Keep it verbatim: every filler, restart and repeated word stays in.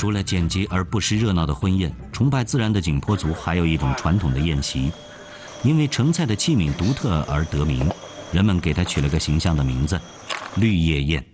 除了简洁而不失热闹的婚宴，崇拜自然的景颇族还有一种传统的宴席，因为盛菜的器皿独特而得名，人们给它取了个形象的名字——绿叶宴。